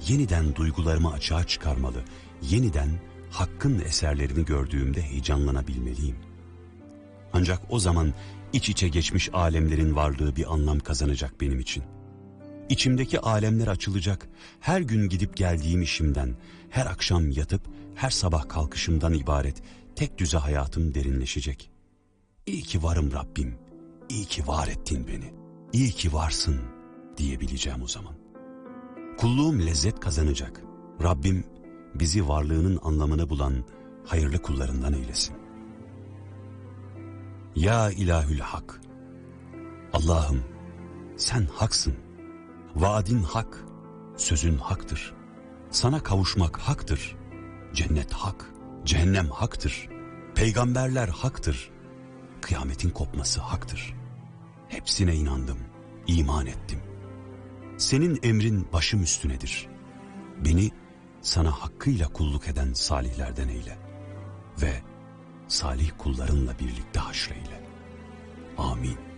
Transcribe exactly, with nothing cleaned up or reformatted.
yeniden duygularımı açığa çıkarmalı, yeniden Hakk'ın eserlerini gördüğümde heyecanlanabilmeliyim. Ancak o zaman iç içe geçmiş alemlerin varlığı bir anlam kazanacak benim için. İçimdeki alemler açılacak, her gün gidip geldiğim işimden, her akşam yatıp her sabah kalkışımdan ibaret tek düze hayatım derinleşecek. İyi ki varım Rabbim, iyi ki var ettin beni, iyi ki varsın diyebileceğim o zaman. Kulluğum lezzet kazanacak. Rabbim bizi varlığının anlamını bulan hayırlı kullarından eylesin. Ya İlahül Hak, Allah'ım sen haksın, vaadin hak, sözün haktır. Sana kavuşmak haktır, cennet hak, cehennem haktır, peygamberler haktır, kıyametin kopması haktır. Hepsine inandım, iman ettim. Senin emrin başım üstünedir. Beni sana hakkıyla kulluk eden salihlerden eyle ve salih kullarınla birlikte haşreyle. Amin.